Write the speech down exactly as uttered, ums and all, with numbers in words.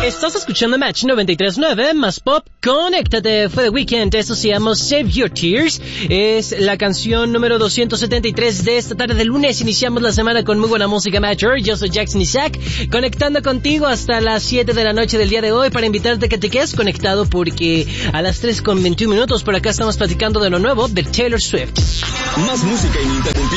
Estás escuchando Match noventa y tres punto nueve, más pop, conéctate, fue The Weeknd, eso se llama Save Your Tears, es la canción número doscientos setenta y tres de esta tarde de lunes, iniciamos la semana con muy buena música Matcher, yo soy Jackson Isaac, conectando contigo hasta las siete de la noche del día de hoy para invitarte a que te quedes conectado porque a las tres con veintiún minutos por acá estamos platicando de lo nuevo de Taylor Swift. Más música ininterrumpida.